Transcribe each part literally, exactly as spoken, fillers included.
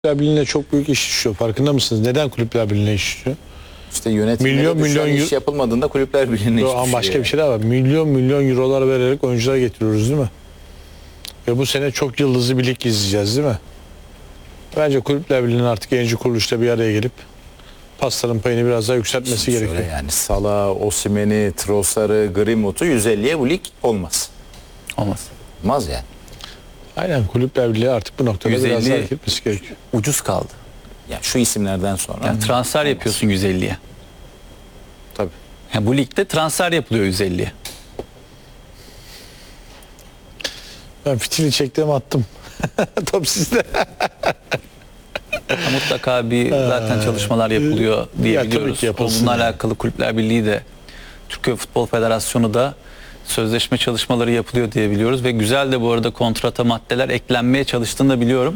Kulüpler Birliği'ne çok büyük iş düşüyor. Farkında mısınız? Neden Kulüpler Birliği'ne iş düşüyor? İşte yönetimlere milyon milyon milyon iş yapılmadığında Kulüpler Birliği'ne iş düşüyor. Ama başka bir şey daha var. Milyon milyon eurolar vererek oyuncular getiriyoruz değil mi? Ve bu sene çok yıldızlı bir lig izleyeceğiz değil mi? Bence Kulüpler Birliği'nin artık yayıncı kuruluşta bir araya gelip pastanın payını biraz daha yükseltmesi Şimdi gerekiyor. Yani Salah, Osimhen'i, Trossard'ı, Greenwood'u yüz elliye bu lig olmaz. Olmaz. Olmaz yani. Aynen, Kulüpler Birliği artık bu noktada yüz elli biraz daha hareket etmesi gerekiyor. Ucuz kaldı. Yani şu isimlerden sonra. Yani transfer olmaz. yapıyorsun yüz elliye. Tabii. Yani bu ligde transfer yapılıyor yüz elliye. Ben fitili çektim, attım. Top sizde. Mutlaka bir zaten çalışmalar yapılıyor diye Ya, tabii biliyoruz. ki yapılsın Bununla yani. alakalı Kulüpler Birliği de, Türkiye Futbol Federasyonu da sözleşme çalışmaları yapılıyor diye biliyoruz ve güzel de bu arada kontrata maddeler eklenmeye çalıştığını da biliyorum.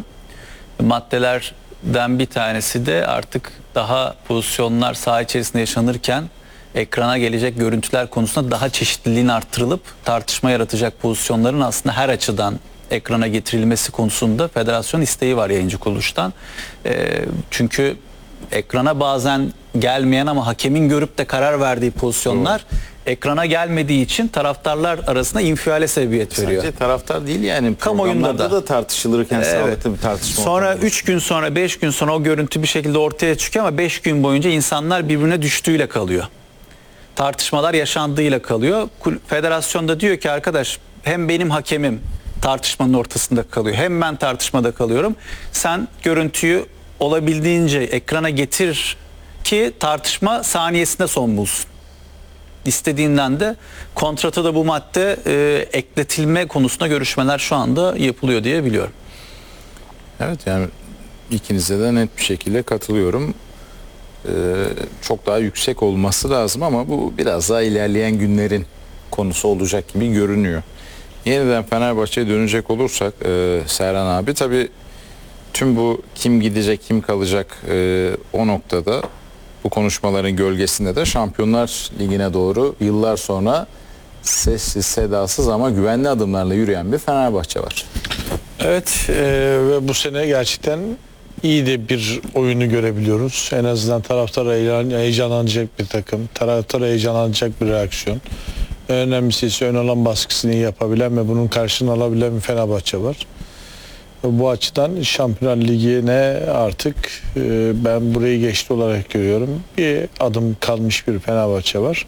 Maddelerden bir tanesi de artık daha pozisyonlar saha içerisinde yaşanırken ekrana gelecek görüntüler konusunda daha çeşitliliğin arttırılıp tartışma yaratacak pozisyonların aslında her açıdan ekrana getirilmesi konusunda federasyon isteği var yayıncı kuruluştan. E, çünkü ekrana bazen gelmeyen ama hakemin görüp de karar verdiği pozisyonlar Doğru. ekrana gelmediği için taraftarlar arasında infiale sebebiyet veriyor. Sadece taraftar değil yani, kamuoyunda da. da tartışılırken evet. sağlıklı bir tartışma. Sonra üç gün sonra beş gün sonra o görüntü bir şekilde ortaya çıkıyor ama beş gün boyunca insanlar birbirine düştüğüyle kalıyor. Tartışmalar yaşandığıyla kalıyor. Federasyon da diyor ki arkadaş, hem benim hakemim tartışmanın ortasında kalıyor, hem ben tartışmada kalıyorum. Sen görüntüyü olabildiğince ekrana getir ki tartışma saniyesinde son bulsun. İstediğinden de kontrata da bu madde e, ekletilme konusunda görüşmeler şu anda yapılıyor diye biliyorum. Evet, yani ikinize de net bir şekilde katılıyorum. Ee, çok daha yüksek olması lazım ama bu biraz daha ilerleyen günlerin konusu olacak gibi görünüyor. Yeniden Fenerbahçe'ye dönecek olursak e, Serhan abi, tabii tüm bu kim gidecek kim kalacak e, o noktada bu konuşmaların gölgesinde de Şampiyonlar Ligi'ne doğru yıllar sonra sessiz sedasız ama güvenli adımlarla yürüyen bir Fenerbahçe var. Evet, e, ve bu sene gerçekten iyi de bir oyunu görebiliyoruz. En azından taraftara heyecanlanacak bir takım, taraftara heyecanlanacak bir reaksiyon. En önemlisi ise ön alan baskısını iyi yapabilen ve bunun karşılığını alabilen bir Fenerbahçe var. Bu açıdan Şampiyonlar Ligi'ne artık e, ben burayı geçti olarak görüyorum. Bir adım kalmış bir Fenerbahçe var.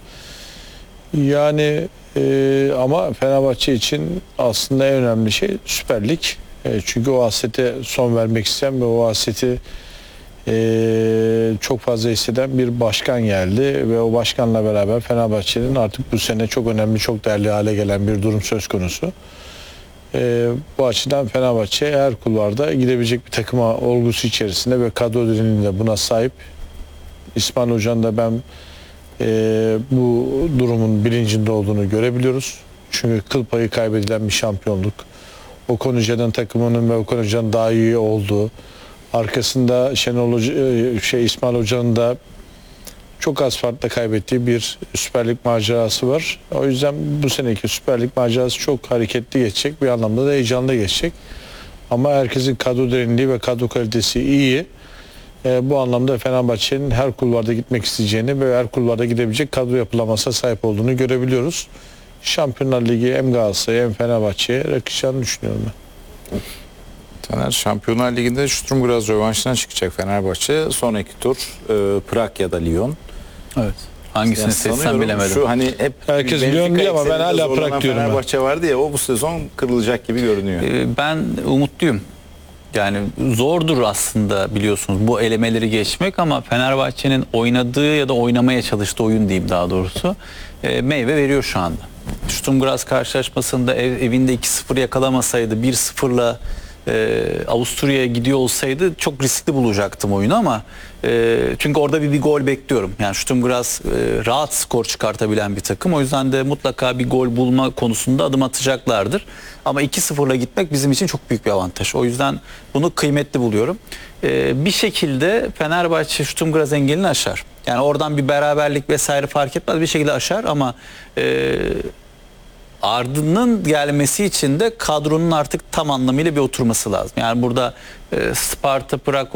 Yani e, ama Fenerbahçe için aslında en önemli şey Süper Lig. E, çünkü o hasrete son vermek isteyen ve o hasreti e, çok fazla hisseden bir başkan geldi. Ve o başkanla beraber Fenerbahçe'nin artık bu sene çok önemli, çok değerli hale gelen bir durum söz konusu. Ee, bu açıdan Fenerbahçe her kulvarda gidebilecek bir takıma olgusu içerisinde ve kadro derinliğinde buna sahip. İsmail Hoca'nın da ben e, bu durumun bilincinde olduğunu görebiliyoruz. Çünkü kıl payı kaybedilen bir şampiyonluk. Okan Hoca'nın takımının ve Okan Hoca'nın daha iyi olduğu, arkasında Şenol Hoca, şey İsmail Hoca'nın da çok az farkla kaybettiği bir Süper Lig macerası var. O yüzden bu seneki Süper Lig macerası çok hareketli geçecek. Bir anlamda da heyecanlı geçecek. Ama herkesin kadro derinliği ve kadro kalitesi iyi. E, bu anlamda Fenerbahçe'nin her kulvarda gitmek isteyeceğini ve her kulvarda gidebilecek kadro yapılamasına sahip olduğunu görebiliyoruz. Şampiyonlar Ligi hem Galatasaray'a hem Fenerbahçe'ye yakışacağını düşünüyorum ben. Taner, Şampiyonlar Ligi'nde Sturm Graz rövanşına çıkacak Fenerbahçe. Sonraki tur e, Prag ya da Lyon. Evet. Hangisini yani seçsem bilemedim. Şu hani hep herkes Lyon diyor ama ben hala Prag diyorum. Fenerbahçe Ben. vardı ya, o bu sezon kırılacak gibi görünüyor. Ee, ben umutluyum. Yani zordur aslında biliyorsunuz bu elemeleri geçmek ama Fenerbahçe'nin oynadığı ya da oynamaya çalıştığı oyun diyeyim daha doğrusu e, meyve veriyor şu anda. Sturm Graz karşılaşmasında ev, evinde iki sıfır yakalamasaydı, bir sıfırla e, Avusturya'ya gidiyor olsaydı çok riskli bulacaktım oyunu ama e, çünkü orada bir, bir gol bekliyorum. Yani Sturm Graz e, rahat skor çıkartabilen bir takım. O yüzden de mutlaka bir gol bulma konusunda adım atacaklardır. Ama iki sıfırla gitmek bizim için çok büyük bir avantaj. O yüzden bunu kıymetli buluyorum. E, bir şekilde Fenerbahçe Sturm Graz engelini aşar. Yani oradan bir beraberlik vesaire fark etmez, bir şekilde aşar ama e, ardının gelmesi için de kadronun artık tam anlamıyla bir oturması lazım. Yani burada e, Sparta Prag